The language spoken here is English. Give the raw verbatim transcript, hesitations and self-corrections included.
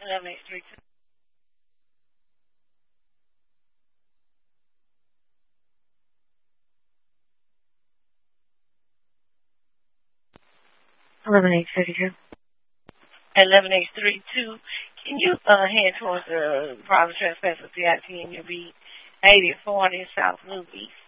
eleven eight three two. eleven eight thirty-two. eleven eight three two. Can you uh, head towards the private trespass with C I T and you'll be eighty forty South Loop East?